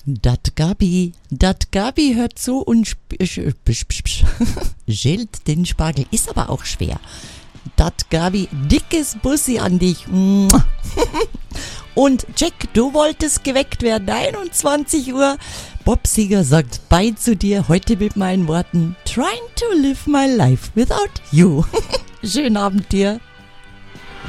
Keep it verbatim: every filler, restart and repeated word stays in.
Dat Gabi, dat Gabi hört zu und sp- sch- psch- psch- psch- schält den Spargel. Ist aber auch schwer. Dat Gabi, dickes Bussi an dich. Und Jack, du wolltest geweckt werden. einundzwanzig Uhr. Bob Seger sagt Bye zu dir. Heute mit meinen Worten. Trying to live my life without you. Schönen Abend dir.